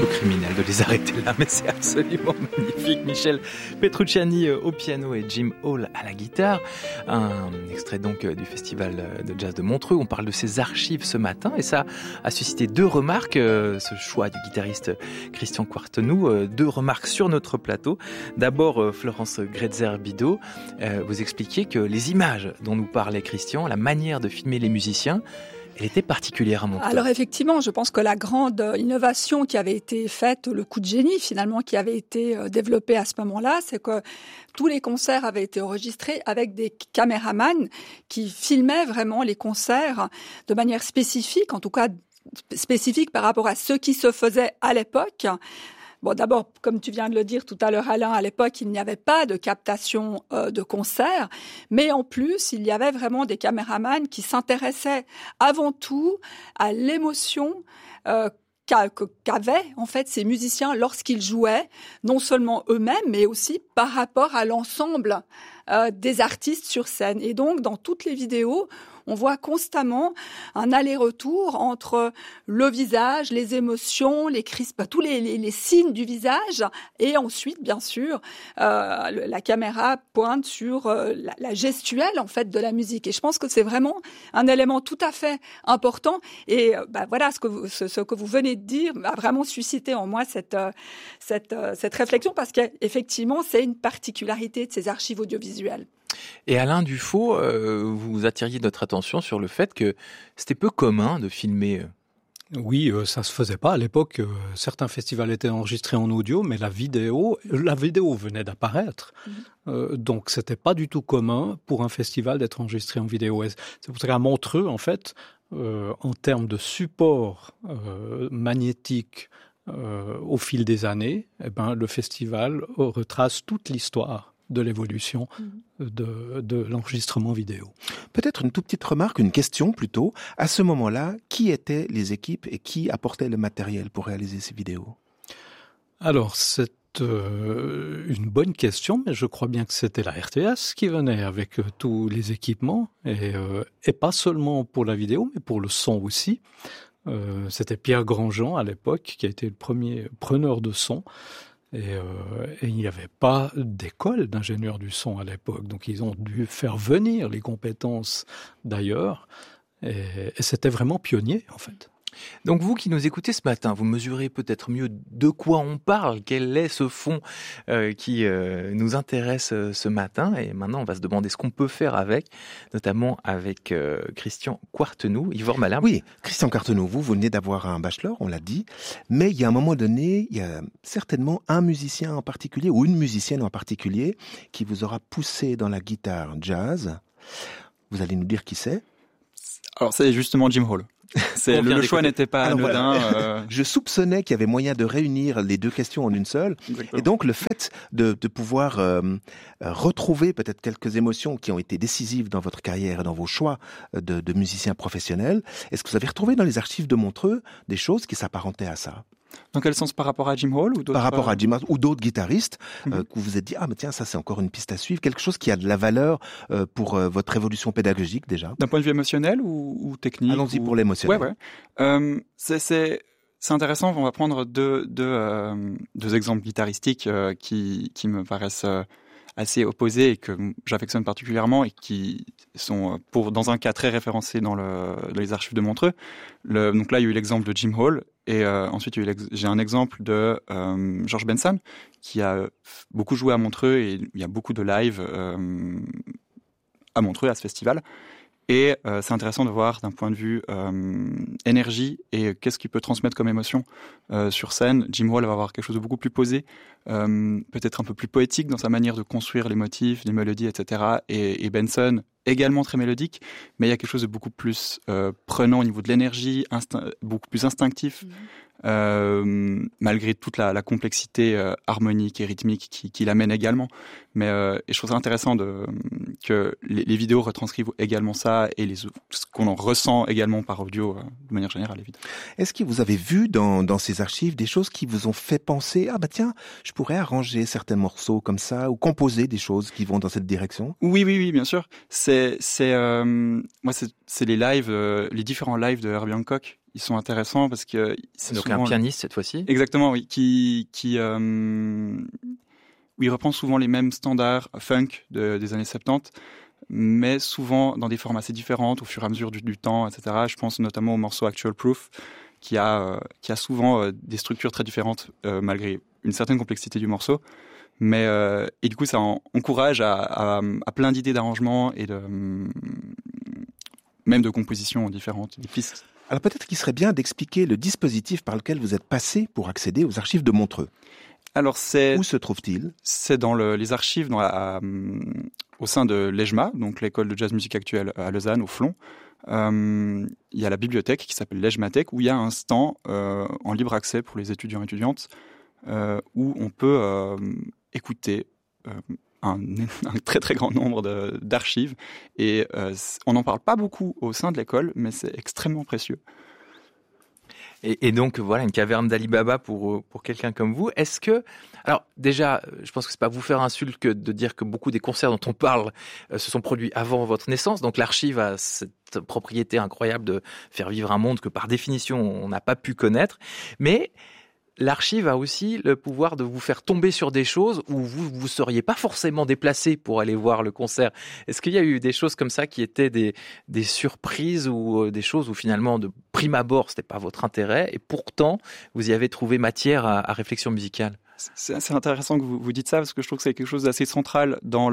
peu criminel de les arrêter là, mais c'est absolument magnifique. Michel Petrucciani au piano et Jim Hall à la guitare. Un extrait donc du Festival de Jazz de Montreux. On parle de ses archives ce matin et ça a suscité deux remarques. Ce choix du guitariste Christian Quartenou, deux remarques sur notre plateau. D'abord, Florence Gretzer-Bidot, vous expliquiez que les images dont nous parlait Christian, la manière de filmer les musiciens, elle était particulière à Montreux. Alors effectivement, je pense que la grande innovation qui avait été faite, le coup de génie finalement qui avait été développé à ce moment-là, c'est que tous les concerts avaient été enregistrés avec des caméramans qui filmaient vraiment les concerts de manière spécifique, en tout cas spécifique par rapport à ce qui se faisait à l'époque. Bon, d'abord, comme tu viens de le dire tout à l'heure, Alain, à l'époque, il n'y avait pas de captation de concert, mais en plus, il y avait vraiment des caméramans qui s'intéressaient avant tout à l'émotion qu'avaient en fait ces musiciens lorsqu'ils jouaient, non seulement eux-mêmes, mais aussi par rapport à l'ensemble des artistes sur scène. Et donc, dans toutes les vidéos, on voit constamment un aller-retour entre le visage, les émotions, les crispes, tous les signes du visage, et ensuite, bien sûr, la caméra pointe sur la gestuelle en fait de la musique. Et je pense que c'est vraiment un élément tout à fait important. Et voilà, ce que vous venez de dire a vraiment suscité en moi cette réflexion, parce qu'effectivement, c'est une particularité de ces archives audiovisuelles. Et Alain Dufaux, vous attiriez notre attention sur le fait que c'était peu commun de filmer. Oui, ça se faisait pas à l'époque. Certains festivals étaient enregistrés en audio, mais la vidéo venait d'apparaître. Donc c'était pas du tout commun pour un festival d'être enregistré en vidéo. C'est pour ça qu'à Montreux, en fait, en termes de support magnétique au fil des années, le festival retrace toute l'histoire de l'évolution de l'enregistrement vidéo. Peut-être une toute petite remarque, une question plutôt. À ce moment-là, qui étaient les équipes et qui apportait le matériel pour réaliser ces vidéos ? Alors, c'est une bonne question, mais je crois bien que c'était la RTS qui venait avec tous les équipements, et pas seulement pour la vidéo, mais pour le son aussi. C'était Pierre Grandjean à l'époque qui a été le premier preneur de son. Et il n'y avait pas d'école d'ingénieurs du son à l'époque, donc ils ont dû faire venir les compétences d'ailleurs, et c'était vraiment pionnier en fait. Donc vous qui nous écoutez ce matin, vous mesurez peut-être mieux de quoi on parle, quel est ce fond qui nous intéresse ce matin, et maintenant on va se demander ce qu'on peut faire avec, notamment avec Christian Quartenou. Yvor Malherbe. Oui, Christian Quartenou, vous venez d'avoir un bachelor, on l'a dit, mais il y a un moment donné, il y a certainement un musicien en particulier, ou une musicienne en particulier, qui vous aura poussé dans la guitare jazz. Vous allez nous dire qui c'est ? Alors c'est justement Jim Hall. Le choix n'était pas anodin. Voilà. Je soupçonnais qu'il y avait moyen de réunir les deux questions en une seule. Exactement. Et donc le fait de pouvoir retrouver peut-être quelques émotions qui ont été décisives dans votre carrière et dans vos choix de musiciens professionnels, est-ce que vous avez retrouvé dans les archives de Montreux des choses qui s'apparentaient à ça ? Dans quel sens, par rapport à Jim Hall ou d'autres? Par rapport à Jim Hall ou d'autres guitaristes que vous vous êtes dit, mais tiens, ça c'est encore une piste à suivre, quelque chose qui a de la valeur pour votre évolution pédagogique déjà. D'un point de vue émotionnel ou technique? Allons-y pour l'émotionnel. Ouais. C'est intéressant, on va prendre deux exemples guitaristiques qui me paraissent assez opposés et que j'affectionne particulièrement et qui sont, dans un cas très référencé dans les archives de Montreux. Donc là, il y a eu l'exemple de Jim Hall et ensuite j'ai un exemple de George Benson qui a beaucoup joué à Montreux et il y a beaucoup de live à Montreux, à ce festival. Et c'est intéressant de voir d'un point de vue énergie et qu'est-ce qu'il peut transmettre comme émotion sur scène. Jim Hall va avoir quelque chose de beaucoup plus posé, peut-être un peu plus poétique dans sa manière de construire les motifs, les mélodies, etc. Et Benson, également très mélodique, mais il y a quelque chose de beaucoup plus prenant au niveau de l'énergie, beaucoup plus instinctif. Malgré toute la complexité harmonique et rythmique qui l'amène également. Mais et je trouve ça intéressant que les vidéos retranscrivent également ça et ce qu'on en ressent également par audio de manière générale, évidemment. Est-ce que vous avez vu dans ces archives des choses qui vous ont fait penser tiens, je pourrais arranger certains morceaux comme ça ou composer des choses qui vont dans cette direction? Oui, bien sûr. C'est les lives, les différents lives de Herbie Hancock ils sont intéressants parce que c'est donc souvent un pianiste cette fois-ci. Exactement, oui, où il reprend souvent les mêmes standards funk des années 70, mais souvent dans des formes assez différentes au fur et à mesure du temps, etc. Je pense notamment au morceau Actual Proof, qui a souvent des structures très différentes malgré une certaine complexité du morceau. Mais et du coup, ça encourage à plein d'idées d'arrangement et même de compositions différentes, des pistes. Alors peut-être qu'il serait bien d'expliquer le dispositif par lequel vous êtes passé pour accéder aux archives de Montreux. Alors où se trouve-t-il ? C'est dans les archives au sein de l'EJMA, donc l'école de jazz musique actuelle à Lausanne, au Flon. Il y a la bibliothèque qui s'appelle l'EJMATech, où il y a un stand en libre accès pour les étudiants et étudiantes, où on peut écouter un très très grand nombre d'archives. Et on n'en parle pas beaucoup au sein de l'école, mais c'est extrêmement précieux. Et donc voilà, une caverne d'Ali Baba pour quelqu'un comme vous. Est-ce que, alors déjà, je pense que c'est pas vous faire insulte que de dire que beaucoup des concerts dont on parle se sont produits avant votre naissance. Donc l'archive a cette propriété incroyable de faire vivre un monde que par définition on n'a pas pu connaître. Mais l'archive a aussi le pouvoir de vous faire tomber sur des choses où vous seriez pas forcément déplacé pour aller voir le concert. Est-ce qu'il y a eu des choses comme ça qui étaient des surprises ou des choses où finalement de prime abord c'était pas votre intérêt et pourtant vous y avez trouvé matière à réflexion musicale? C'est assez intéressant que vous dites ça parce que je trouve que c'est quelque chose d'assez central dans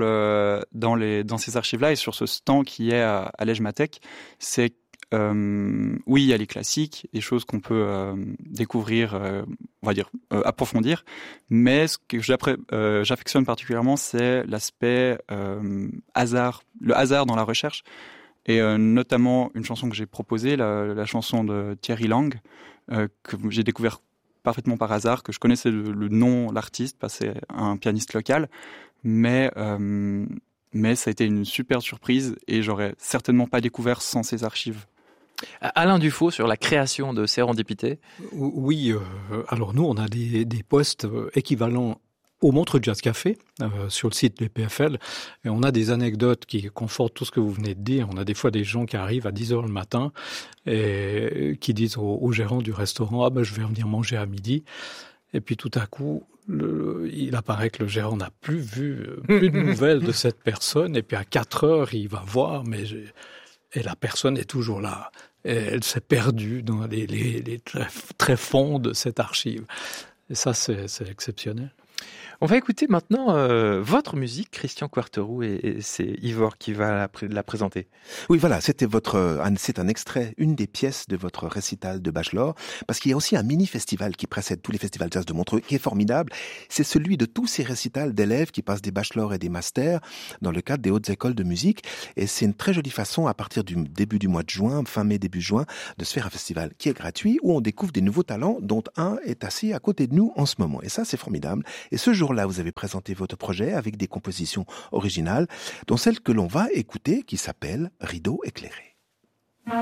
ces archives-là et sur ce stand qui est à l'EJMATech. C'est oui, il y a les classiques, des choses qu'on peut découvrir, on va dire approfondir, mais ce que j'affectionne particulièrement, c'est l'aspect hasard, le hasard dans la recherche, et notamment une chanson que j'ai proposée, la chanson de Thierry Lang, que j'ai découvert parfaitement par hasard, que je connaissais le nom, l'artiste, parce que c'est un pianiste local, mais ça a été une super surprise et j'aurais certainement pas découvert sans ces archives. Alain Dufaux sur la création de Sérendipité. Oui, alors nous on a des postes équivalents au Montreux Jazz Café sur le site du PFL et on a des anecdotes qui confortent tout ce que vous venez de dire. On a des fois des gens qui arrivent à 10h le matin et qui disent au gérant du restaurant « Ah ben je vais venir manger à midi ». Et puis tout à coup, il apparaît que le gérant n'a plus de nouvelles de cette personne et puis à 4h il va voir et la personne est toujours là. Et elle s'est perdue dans les très fonds de cette archive. Et ça, c'est exceptionnel. On va écouter maintenant votre musique, Christian Quarteroux, et c'est Ivor qui va la présenter. Oui, voilà, c'est un extrait, une des pièces de votre récital de bachelor, parce qu'il y a aussi un mini-festival qui précède tous les festivals jazz de Montreux, qui est formidable. C'est celui de tous ces récitals d'élèves qui passent des bachelors et des masters dans le cadre des hautes écoles de musique. Et c'est une très jolie façon, à partir du début du mois de juin, fin mai, début juin, de se faire un festival qui est gratuit, où on découvre des nouveaux talents, dont un est assis à côté de nous en ce moment. Et ça, c'est formidable. Et ce jour-là, vous avez présenté votre projet avec des compositions originales, dont celle que l'on va écouter, qui s'appelle « Rideau éclairé ».